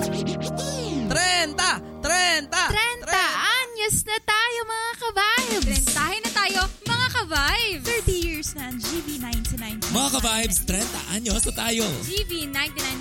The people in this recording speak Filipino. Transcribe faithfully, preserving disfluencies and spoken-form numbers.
Trenta! Trenta! Trenta anyos na tayo mga ka-vibes! Trentahin na tayo mga ka-vibes! thirty years na ang G V ninety-nine. Mga ka-vibes, trenta anyos na tayo. G V ninety-nine